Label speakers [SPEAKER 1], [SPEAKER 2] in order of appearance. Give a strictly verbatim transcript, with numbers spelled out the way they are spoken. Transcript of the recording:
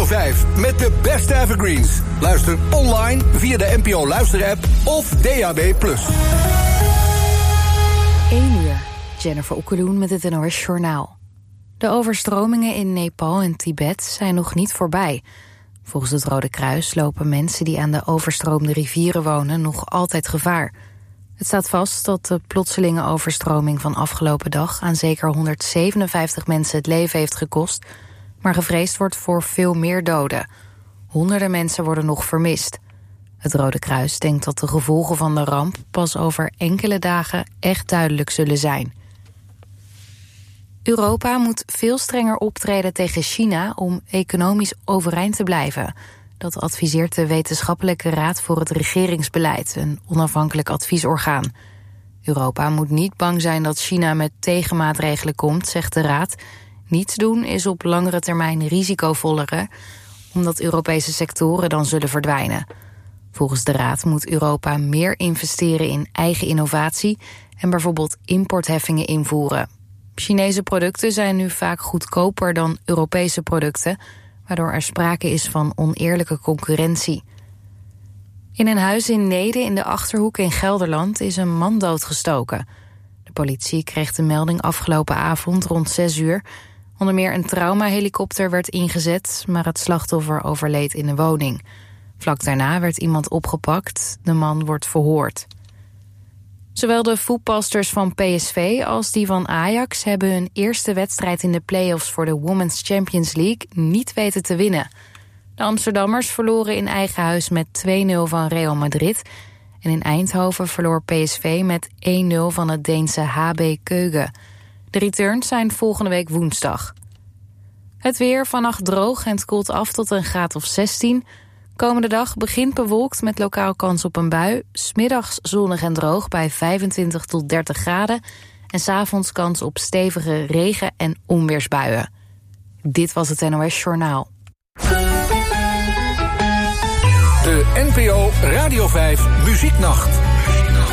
[SPEAKER 1] Radio vijf met de beste evergreens. Luister online via de N P O Luisterapp of D A B plus.
[SPEAKER 2] één uur. Jennifer Okkeloen met het N O S Journaal. De overstromingen in Nepal en Tibet zijn nog niet voorbij. Volgens het Rode Kruis lopen mensen die aan de overstroomde rivieren wonen nog altijd gevaar. Het staat vast dat de plotselinge overstroming van afgelopen dag aan zeker honderdzevenenvijftig mensen het leven heeft gekost, maar gevreesd wordt voor veel meer doden. Honderden mensen worden nog vermist. Het Rode Kruis denkt dat de gevolgen van de ramp pas over enkele dagen echt duidelijk zullen zijn. Europa moet veel strenger optreden tegen China om economisch overeind te blijven. Dat adviseert de Wetenschappelijke Raad voor het Regeringsbeleid, een onafhankelijk adviesorgaan. Europa moet niet bang zijn dat China met tegenmaatregelen komt, zegt de Raad. Niets doen is op langere termijn risicovoller, omdat Europese sectoren dan zullen verdwijnen. Volgens de Raad moet Europa meer investeren in eigen innovatie en bijvoorbeeld importheffingen invoeren. Chinese producten zijn nu vaak goedkoper dan Europese producten, waardoor er sprake is van oneerlijke concurrentie. In een huis in Neede in de Achterhoek in Gelderland is een man doodgestoken. De politie kreeg de melding afgelopen avond rond zes uur. Onder meer een traumahelikopter werd ingezet, maar het slachtoffer overleed in de woning. Vlak daarna werd iemand opgepakt. De man wordt verhoord. Zowel de voetbalsters van P S V als die van Ajax hebben hun eerste wedstrijd in de play-offs voor de Women's Champions League niet weten te winnen. De Amsterdammers verloren in eigen huis met twee nul van Real Madrid. En in Eindhoven verloor P S V met één nul van het Deense H B Køge. De returns zijn volgende week woensdag. Het weer vannacht droog en het koelt af tot een graad of zestien. Komende dag begint bewolkt met lokaal kans op een bui. 's Middags zonnig en droog bij vijfentwintig tot dertig graden. En 's avonds kans op stevige regen- en onweersbuien. Dit was het N O S Journaal.
[SPEAKER 1] De N P O Radio vijf Muzieknacht.